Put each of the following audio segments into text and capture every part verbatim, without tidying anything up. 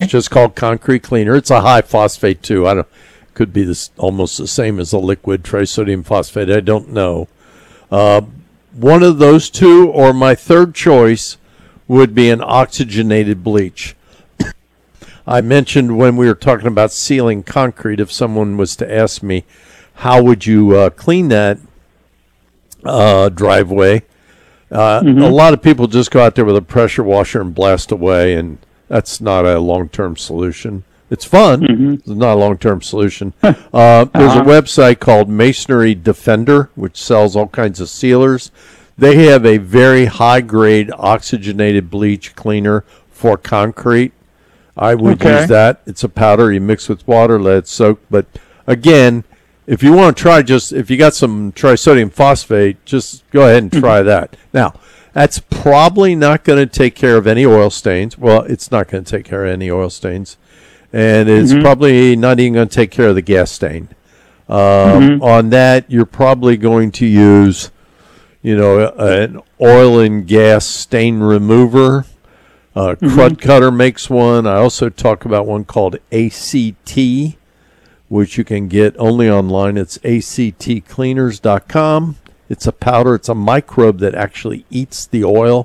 It's just called Concrete Cleaner. It's a high phosphate too. I don't. Could be this almost the same as a liquid trisodium phosphate. I don't know. Uh, one of those two, or my third choice, would be an oxygenated bleach. I mentioned when we were talking about sealing concrete, if someone was to ask me, how would you uh, clean that uh, driveway? Uh, mm-hmm. A lot of people just go out there with a pressure washer and blast away, and that's not a long-term solution. It's fun. Mm-hmm. It's not a long-term solution. uh, there's uh-huh. a website called Masonry Defender, which sells all kinds of sealers. They have a very high-grade oxygenated bleach cleaner for concrete. I would okay. use that. It's a powder you mix with water, let it soak. But again, if you want to try just, if you got some trisodium phosphate, just go ahead and try mm-hmm. that. Now, that's probably not going to take care of any oil stains. Well, it's not going to take care of any oil stains. And it's mm-hmm. probably not even going to take care of the gas stain. Um, mm-hmm. On that, you're probably going to use, you know, an oil and gas stain remover. Uh, mm-hmm. Crud Cutter makes one. I also talk about one called A C T, which you can get only online. It's A C T cleaners dot com. It's a powder. It's a microbe that actually eats the oil.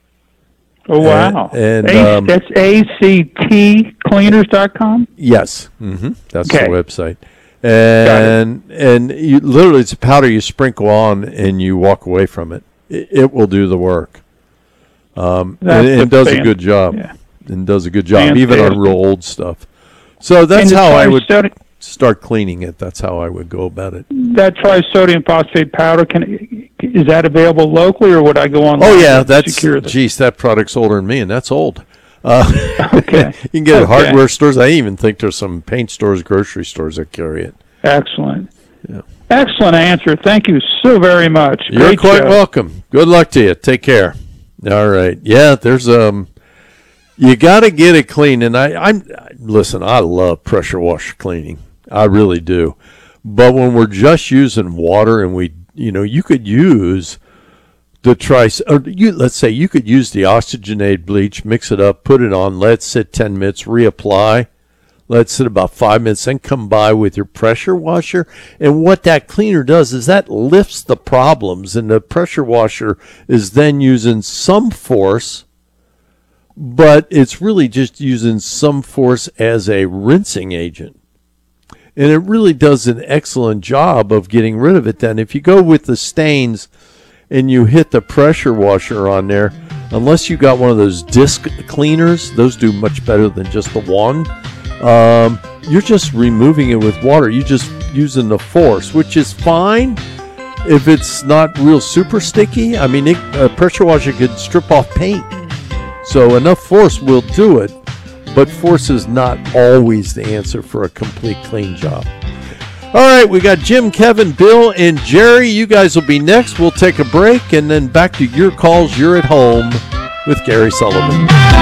Oh, wow. And, and a- um, that's A C T cleaners dot com? Yes. Mm-hmm. That's okay. the website. And and you, literally, it's a powder you sprinkle on and you walk away from it. It, it will do the work. Um, and it does fan. a good job. Yeah. And does a good job, Fantastic. even on real old stuff. So that's how I would sodi- start cleaning it. That's how I would go about it. That trisodium phosphate powder, can is that available locally, or would I go online? Oh, yeah. That's, geez, that product's older than me, and that's old. Uh, okay. You can get it at okay. hardware stores. I even think there's some paint stores, grocery stores that carry it. Excellent. Yeah. Excellent answer. Thank you so very much. You're Great quite show. welcome. Good luck to you. Take care. All right. Yeah, there's um you got to get it clean, and I I'm listen, I love pressure washer cleaning. I really do. But when we're just using water and we, you know, you could use the tris or you let's say you could use the oxygenated bleach, mix it up, put it on, let it sit ten minutes, reapply. Let it sit about five minutes, then come by with your pressure washer. And what that cleaner does is that lifts the problems, and the pressure washer is then using some force, but it's really just using some force as a rinsing agent. And it really does an excellent job of getting rid of it then. If you go with the stains and you hit the pressure washer on there, unless you got one of those disc cleaners, those do much better than just the wand. Um, you're just removing it with water. You're just using the force, which is fine if it's not real super sticky. I mean, it, a pressure washer could strip off paint. So enough force will do it, but force is not always the answer for a complete clean job. All right, we got Jim, Kevin, Bill, and Jerry. You guys will be next. We'll take a break, and then back to your calls. You're at home with Gary Sullivan.